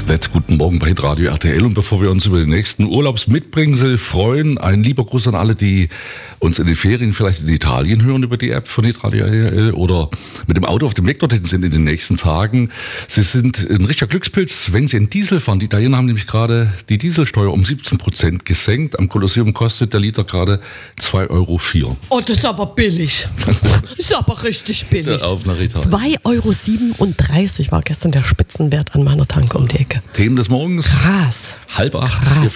Nett, guten Morgen bei Radio RTL. Und bevor wir uns über den nächsten Urlaubsmitbringsel freuen, ein lieber Gruß an alle, die uns in den Ferien vielleicht in Italien hören über die App von Radio RTL oder mit dem Auto auf dem Weg dorthin sind in den nächsten Tagen. Sie sind ein richtiger Glückspilz, wenn Sie einen Diesel fahren. Die Italiener haben nämlich gerade die Dieselsteuer um 17% gesenkt. Am Kolosseum kostet der Liter gerade 2,04 Euro. Oh, das ist aber billig. Das ist aber richtig billig. Auf nach Italien. 2,37 Euro war gestern der Spitzenwert an meiner Tanke um die Ecke. Themen des Morgens. Krass. 7:30. Krass. Hier